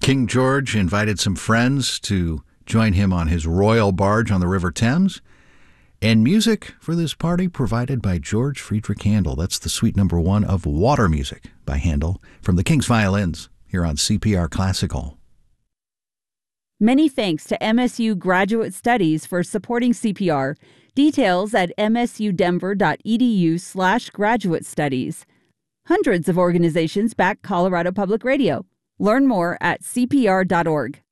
King George invited some friends to join him on his royal barge on the River Thames. And music for this party provided by George Friedrich Handel. That's the suite number 1 of Water Music by Handel from the King's Violins here on CPR Classical. Many thanks to MSU Graduate Studies for supporting CPR. Details at msudenver.edu/graduate studies. Hundreds of organizations back Colorado Public Radio. Learn more at cpr.org.